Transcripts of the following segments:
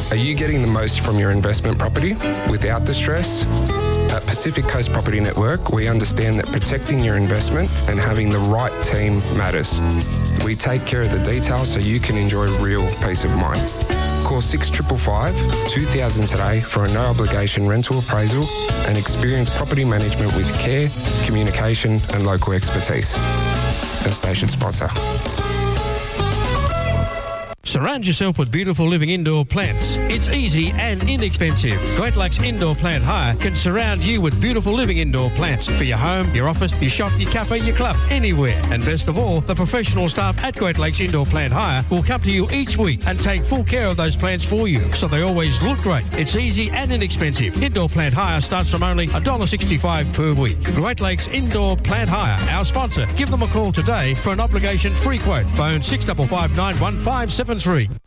Are you getting the most from your investment property without the stress? At Pacific Coast Property Network, we understand that protecting your investment and having the right team matters. We take care of the details so you can enjoy real peace of mind. Call 6555 2000 today for a no-obligation rental appraisal and experience property management with care, communication and local expertise. A station sponsor. Surround yourself with beautiful living indoor plants. It's easy and inexpensive. Great Lakes Indoor Plant Hire can surround you with beautiful living indoor plants for your home, your office, your shop, your cafe, your club, anywhere. And best of all, the professional staff at Great Lakes Indoor Plant Hire will come to you each week and take full care of those plants for you, so they always look great. It's easy and inexpensive. Indoor Plant Hire starts from only $1.65 per week. Great Lakes Indoor Plant Hire, our sponsor. Give them a call today for an obligation-free quote. Phone 65591573.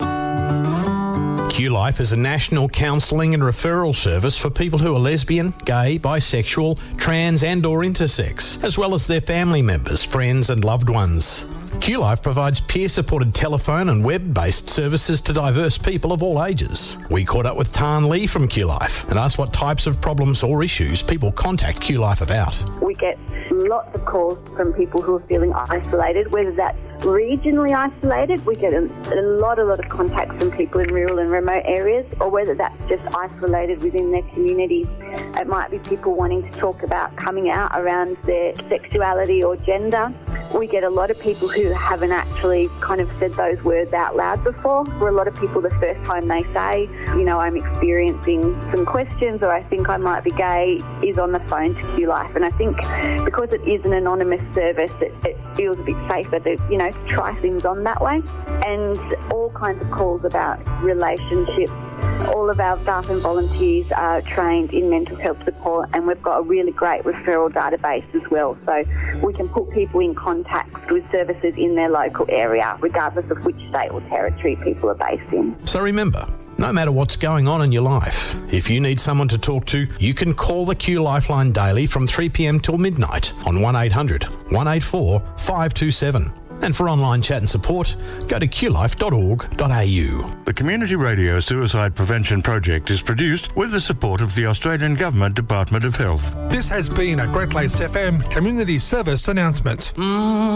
QLife is a national counselling and referral service for people who are lesbian, gay, bisexual, trans and or intersex, as well as their family members, friends and loved ones. QLife provides peer-supported telephone and web-based services to diverse people of all ages. We caught up with Tan Lee from QLife and asked what types of problems or issues people contact QLife about. We get lots of calls from people who are feeling isolated, whether that's regionally isolated. We get a lot of contacts from people in rural and remote areas, or whether that's just isolated within their community. It might be people wanting to talk about coming out around their sexuality or gender. We get a lot of people who haven't actually kind of said those words out loud before. For a lot of people, the first time they say, I'm experiencing some questions or I think I might be gay, is on the phone to QLife. And I think because it is an anonymous service, it feels a bit safer to, try things on that way. And all kinds of calls about relationships. All of our staff and volunteers are trained in mental health support, and we've got a really great referral database as well. So we can put people in contact with services in their local area, regardless of which state or territory people are based in. So remember, no matter what's going on in your life, if you need someone to talk to, you can call the Q Lifeline daily from 3 p.m. till midnight on 1800 184 527. And for online chat and support, go to qlife.org.au. The Community Radio Suicide Prevention Project is produced with the support of the Australian Government Department of Health. This has been a Great Lakes FM Community Service announcement.